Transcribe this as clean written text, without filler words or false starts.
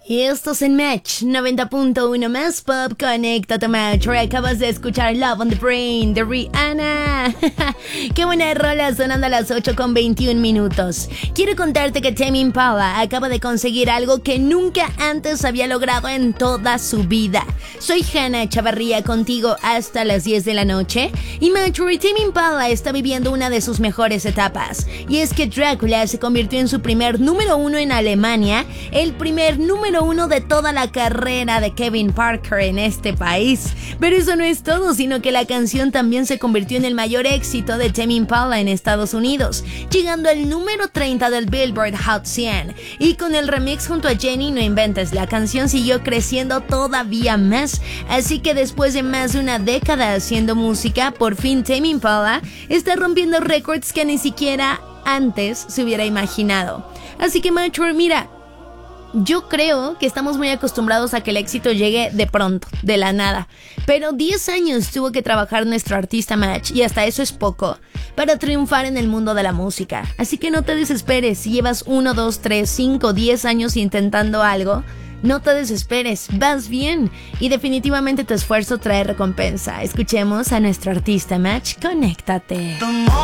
Y esto es en Match 90.1 más pop. Conéctate, Match. Acabas de escuchar Love on the Brain de Rihanna. Qué buena rola, sonando a las 8:21. Quiero contarte que Tame Impala acaba de conseguir algo que nunca antes había logrado en toda su vida. Soy Hannah Chavarría, contigo hasta las 10 de la noche. Y Match, Tame Impala está viviendo una de sus mejores etapas. Y es que Drácula se convirtió en su primer número 1 en Alemania, el primer número 1 de toda la carrera de Kevin Parker en este país. Pero eso no es todo, sino que la canción también se convirtió en el mayor éxito de Tame Impala en Estados Unidos, llegando al número 30 del Billboard Hot 100. Y con el remix junto a Jenny, no inventes, la canción siguió creciendo todavía más. Así que después de más de una década haciendo música, por fin Tame Impala está rompiendo récords que ni siquiera antes se hubiera imaginado. Así que, Macho, mira, yo creo que estamos muy acostumbrados a que el éxito llegue de pronto, de la nada. Pero 10 años tuvo que trabajar nuestro artista Match, y hasta eso es poco, para triunfar en el mundo de la música. Así que no te desesperes si llevas 1, 2, 3, 5, 10 años intentando algo. No te desesperes, vas bien. Y definitivamente tu esfuerzo trae recompensa. Escuchemos a nuestro artista Match. Conéctate.